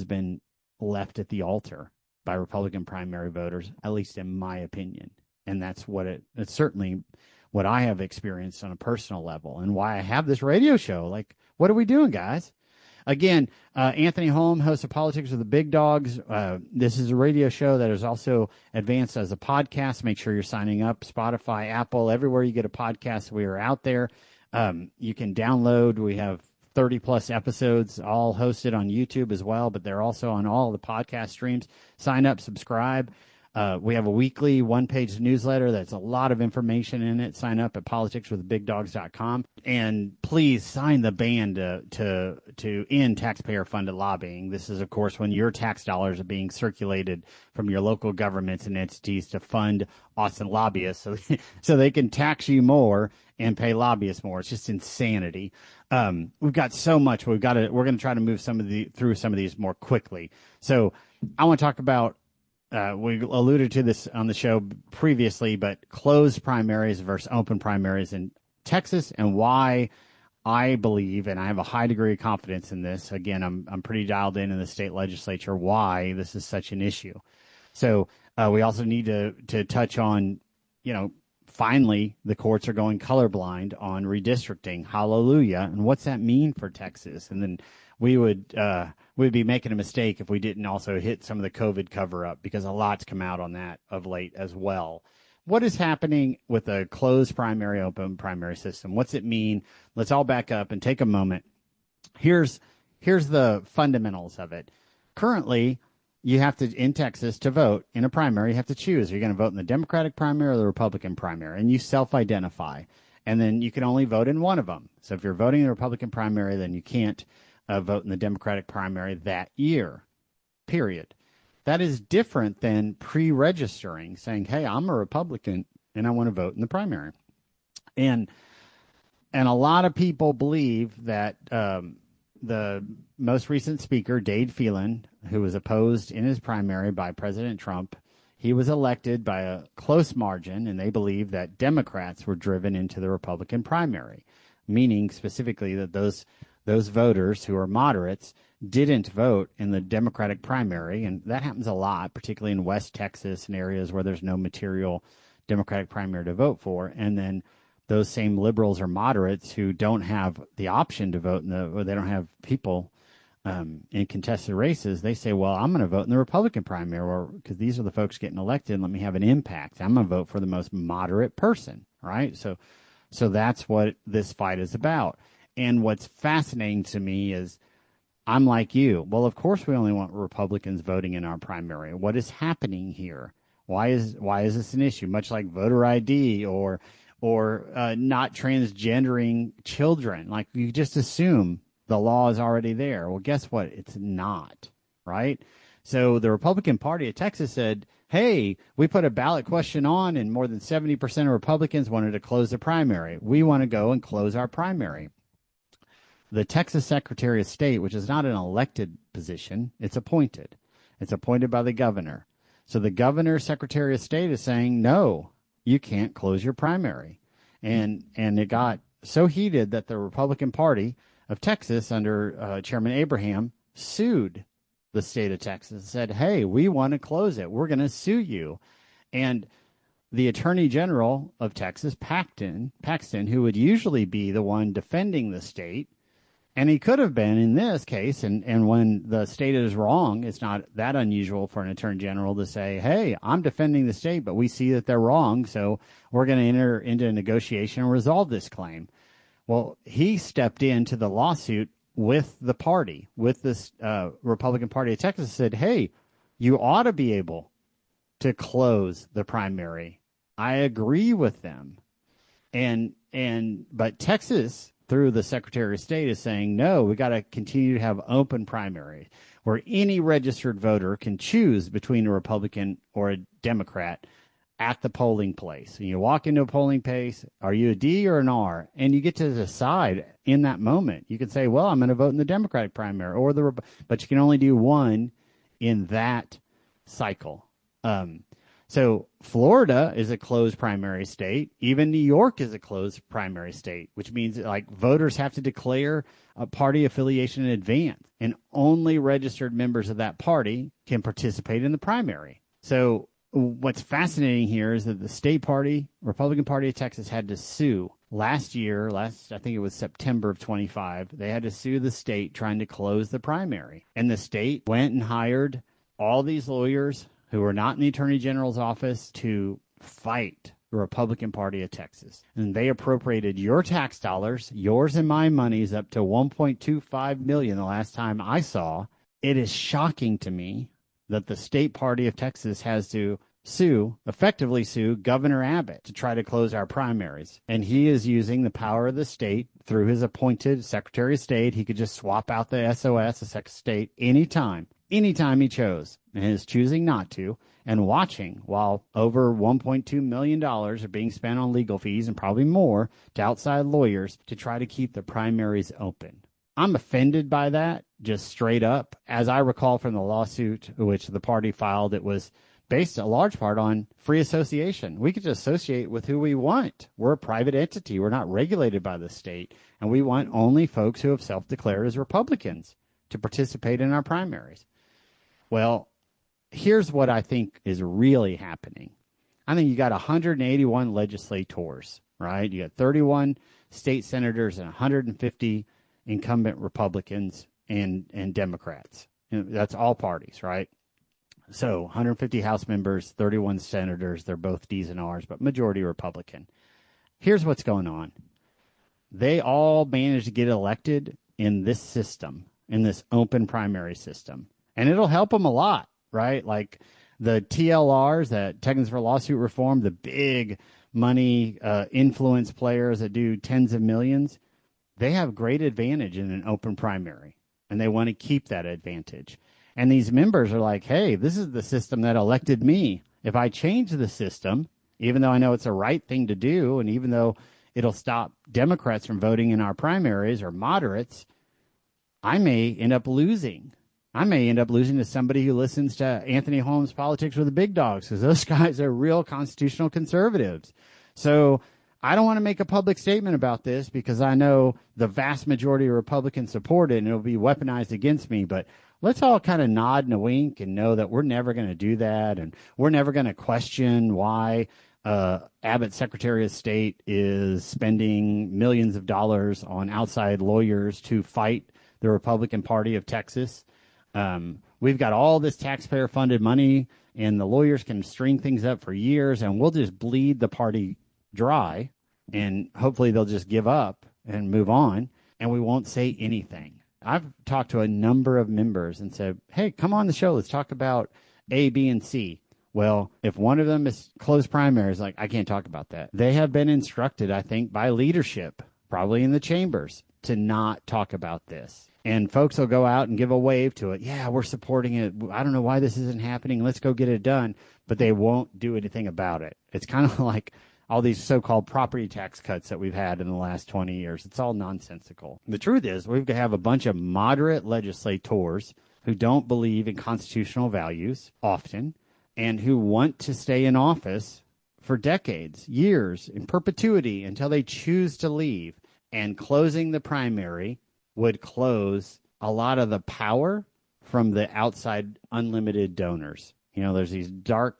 left at the altar by Republican primary voters, at least in my opinion. And that's it's certainly what I have experienced on a personal level and why I have this radio show. Like, what are we doing, guys? Again, Anthony Holm, host of Politics with the Big Dogs. This is a radio show that is also advanced as a podcast. Make sure you're signing up. Spotify, Apple, everywhere you get a podcast, we are out there. You can download. We have 30-plus episodes all hosted on YouTube as well, but they're also on all the podcast streams. Sign up, subscribe. We have a weekly one-page newsletter that's a lot of information in it. Sign up at politicswiththebigdogs.com. And please sign the ban to end taxpayer-funded lobbying. This is, of course, when your tax dollars are being circulated from your local governments and entities to fund Austin lobbyists so they can tax you more and pay lobbyists more. It's just insanity. We've got so much. We're going to try to move through some of these more quickly. So I want to talk about, we alluded to this on the show previously, but closed primaries versus open primaries in Texas, and why I believe, and I have a high degree of confidence in this. Again, I'm pretty dialed in the state legislature why this is such an issue. So we also need to touch on, finally the courts are going colorblind on redistricting. Hallelujah! And what's that mean for Texas? And then we'd be making a mistake if we didn't also hit some of the COVID cover-up, because a lot's come out on that of late as well. What is happening with a closed primary, open primary system? What's it mean? Let's all back up and take a moment. Here's the fundamentals of it. Currently, you have to, in Texas, to vote in a primary, you have to choose. Are you going to vote in the Democratic primary or the Republican primary? And you self-identify. And then you can only vote in one of them. So if you're voting in the Republican primary, then you can't vote in the Democratic primary that year, period. That is different than pre-registering, saying, hey, I'm a Republican and I want to vote in the primary. And a lot of people believe that the most recent speaker, Dade Phelan, who was opposed in his primary by President Trump, he was elected by a close margin, and they believe that Democrats were driven into the Republican primary, meaning specifically that those voters who are moderates didn't vote in the Democratic primary. And that happens a lot, particularly in West Texas and areas where there's no material Democratic primary to vote for. And then those same liberals or moderates who don't have the option to vote or they don't have people in contested races, they say, well, I'm going to vote in the Republican primary because these are the folks getting elected. Let me have an impact. I'm going to vote for the most moderate person, right? So that's what this fight is about. And what's fascinating to me is I'm like you. Well, of course we only want Republicans voting in our primary. What is happening here? Why is this an issue? Much like voter ID or not transgendering children. Like, you just assume the law is already there. Well, guess what? It's not, right? So the Republican Party of Texas said, hey, we put a ballot question on and more than 70% of Republicans wanted to close the primary. We want to go and close our primary. The Texas Secretary of State, which is not an elected position, it's appointed. It's appointed by the governor. So the governor, Secretary of State, is saying, no, you can't close your primary. And it got so heated that the Republican Party of Texas under Chairman Abraham sued the state of Texas and said, hey, we want to close it. We're going to sue you. And the Attorney General of Texas, Paxton, who would usually be the one defending the state, and he could have been in this case, and when the state is wrong, it's not that unusual for an attorney general to say, hey, I'm defending the state, but we see that they're wrong, so we're going to enter into a negotiation and resolve this claim. Well, he stepped into the lawsuit with the party, with this Republican Party of Texas, said, hey, you ought to be able to close the primary. I agree with them. But Texas, through the Secretary of State, is saying, no, we got to continue to have open primary where any registered voter can choose between a Republican or a Democrat at the polling place. And you walk into a polling place, are you a D or an R? And you get to decide in that moment. You can say, well, I'm going to vote in the Democratic primary, but you can only do one in that cycle. So Florida is a closed primary state. Even New York is a closed primary state, which means like voters have to declare a party affiliation in advance, and only registered members of that party can participate in the primary. So what's fascinating here is that the state party, Republican Party of Texas, had to sue last year, I think it was September of 25, they had to sue the state trying to close the primary. And the state went and hired all these lawyers who were not in the Attorney General's office to fight the Republican Party of Texas. And they appropriated your tax dollars, yours and my monies, up to $1.25 million the last time I saw. It is shocking to me that the state party of Texas has to effectively sue Governor Abbott to try to close our primaries. And he is using the power of the state through his appointed Secretary of State. He could just swap out the SOS, the Secretary of State, anytime he chose, and is choosing not to, and watching while over $1.2 million are being spent on legal fees and probably more to outside lawyers to try to keep the primaries open. I'm offended by that, just straight up. As I recall from the lawsuit which the party filed, it was based a large part on free association. We could associate with who we want. We're a private entity. We're not regulated by the state, and we want only folks who have self-declared as Republicans to participate in our primaries. Well, here's what I think is really happening. I think you got 181 legislators, right? You got 31 state senators and 150 incumbent Republicans and Democrats. That's all parties, right? So 150 House members, 31 senators. They're both D's and R's, but majority Republican. Here's what's going on. They all managed to get elected in this system, in this open primary system. And it'll help them a lot, right? Like the TLRs, that Texans for Lawsuit Reform, the big money influence players that do tens of millions, they have great advantage in an open primary, and they want to keep that advantage. And these members are like, hey, this is the system that elected me. If I change the system, even though I know it's the right thing to do, and even though it'll stop Democrats from voting in our primaries or moderates, I may end up losing. I may end up losing to somebody who listens to Anthony Holmes' Politics with the Big Dogs, because those guys are real constitutional conservatives. So I don't want to make a public statement about this because I know the vast majority of Republicans support it and it'll be weaponized against me. But let's all kind of nod and a wink and know that we're never going to do that. And we're never going to question why Abbott's Secretary of State is spending millions of dollars on outside lawyers to fight the Republican Party of Texas. We've got all this taxpayer-funded money, and the lawyers can string things up for years, and we'll just bleed the party dry, and hopefully they'll just give up and move on, and we won't say anything. I've talked to a number of members and said, hey, come on the show. Let's talk about A, B, and C. Well, if one of them is closed primaries, like, I can't talk about that. They have been instructed, I think, by leadership, probably in the chambers, to not talk about this. And folks will go out and give a wave to it. Yeah, we're supporting it. I don't know why this isn't happening. Let's go get it done. But they won't do anything about it. It's kind of like all these so-called property tax cuts that we've had in the last 20 years. It's all nonsensical. The truth is, we've got to have a bunch of moderate legislators who don't believe in constitutional values often and who want to stay in office for decades, years, in perpetuity until they choose to leave. And closing the primary would close a lot of the power from the outside unlimited donors. You know, there's these dark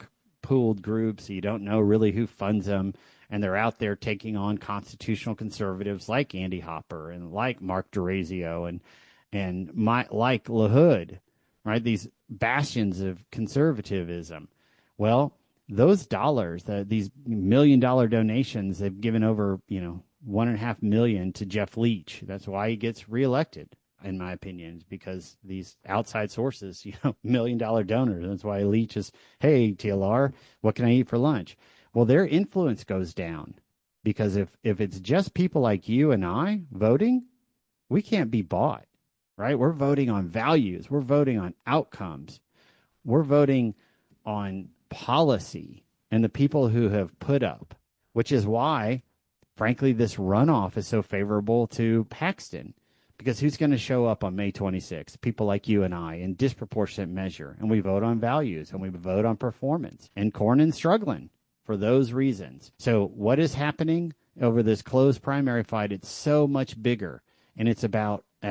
pooled groups. You don't know really who funds them. And they're out there taking on constitutional conservatives like Andy Hopper and like Mark DeRazio and like LaHood, right? These bastions of conservatism. Well, those dollars, these $1 million donations, they've given over, $1.5 million to Jeff Leach. That's why he gets reelected, in my opinion, is because these outside sources, $1 million donors. That's why Leach is, hey, TLR, what can I eat for lunch? Well, their influence goes down because if it's just people like you and I voting, we can't be bought, right? We're voting on values. We're voting on outcomes. We're voting on policy and the people who have put up, which is why, frankly, this runoff is so favorable to Paxton, because who's going to show up on May 26th? People like you and I in disproportionate measure. And we vote on values and we vote on performance. And Cornyn's struggling for those reasons. So what is happening over this closed primary fight? It's so much bigger. And it's about